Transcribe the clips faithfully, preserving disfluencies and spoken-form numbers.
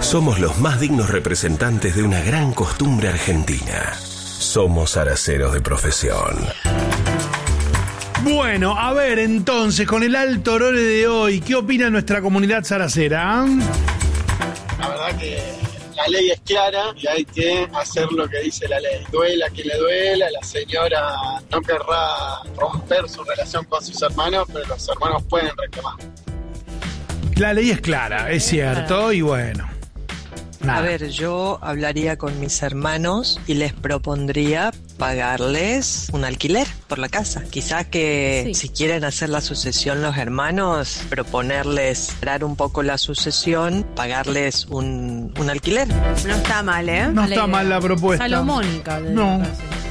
Somos los más dignos representantes de una gran costumbre argentina. Somos araceros de profesión. Bueno, a ver entonces, con el alto orore de hoy, ¿qué opina nuestra comunidad zaracera? La verdad que la ley es clara y hay que hacer lo que dice la ley. Duela que le duela, la señora no querrá romper su relación con sus hermanos, pero los hermanos pueden reclamar. La ley es clara, es cierto, y bueno. Nada. A ver, yo hablaría con mis hermanos y les propondría pagarles un alquiler por la casa. Quizás que sí. Si quieren hacer la sucesión los hermanos, proponerles dar un poco la sucesión, pagarles un, un alquiler. No está mal, ¿eh? No está mal la propuesta. Salomónica. No.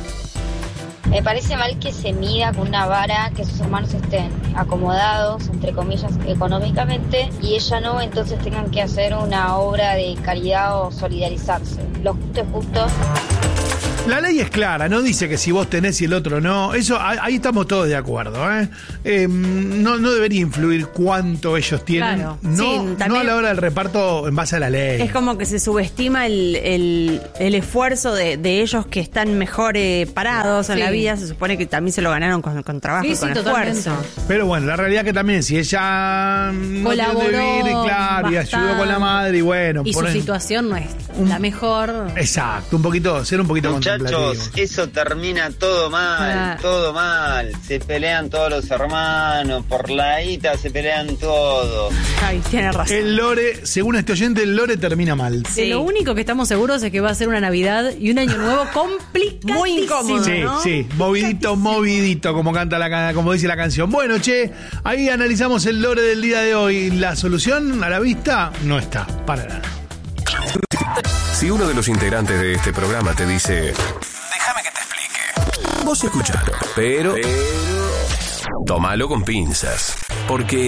Me parece mal que se mida con una vara que sus hermanos estén acomodados, entre comillas, económicamente, y ella no, entonces tengan que hacer una obra de caridad o solidarizarse. Lo justo es justo. La ley es clara, no dice que si vos tenés y el otro no. Eso ahí estamos todos de acuerdo, ¿eh? eh no, no debería influir cuánto ellos tienen. Claro. No, Sí, también, no a la hora del reparto en base a la ley. Es como que se subestima el, el, el esfuerzo de, de ellos que están mejor eh, parados sí. en la vida. Se supone que también se lo ganaron con, con trabajo sí, y con sí, esfuerzo. Pero bueno, la realidad que también si ella colaboró, no vivir, claro, y ayudó con la madre y bueno. Y su en, situación no es un, la mejor. Exacto, un poquito, ser un poquito Muchachos, eso termina todo mal, ah. todo mal. Se pelean todos los hermanos, por la guita se pelean todos. Ay, tiene razón. El lore, según este oyente, el lore termina mal. Sí. Lo único que estamos seguros es que va a ser una Navidad y un año nuevo complicadísimo. Muy incómodo, Sí, ¿no? sí, movidito, movidito, como canta la como dice la canción. Bueno, che, ahí analizamos el lore del día de hoy. La solución a la vista no está, para nada. Si uno de los integrantes de este programa te dice, déjame que te explique, vos escuchalo, pero, pero tómalo con pinzas, porque